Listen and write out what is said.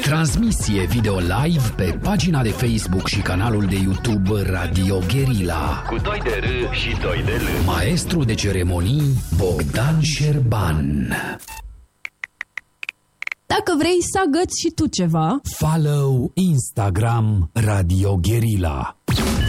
Transmisie video live pe pagina de Facebook și canalul de YouTube Radio Guerilla. Cu 2 de R și 2 de L. Maestru de ceremonii Bogdan Șerban. Dacă vrei să agăți și tu ceva, Follow Instagram Radio Guerilla.